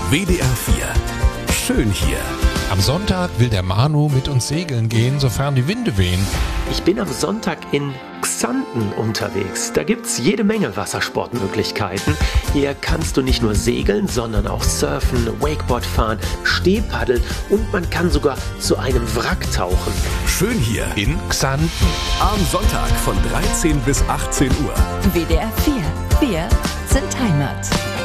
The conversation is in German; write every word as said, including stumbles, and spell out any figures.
W D R vier. Schön hier. Am Sonntag will der Manu mit uns segeln gehen, sofern die Winde wehen. Ich bin am Sonntag in Xanten unterwegs. Da gibt's jede Menge Wassersportmöglichkeiten. Hier kannst du nicht nur segeln, sondern auch surfen, Wakeboard fahren, Stehpaddeln und man kann sogar zu einem Wrack tauchen. Schön hier In Xanten. am Sonntag von dreizehn bis achtzehn Uhr. W D R vier. Wir sind Heimat.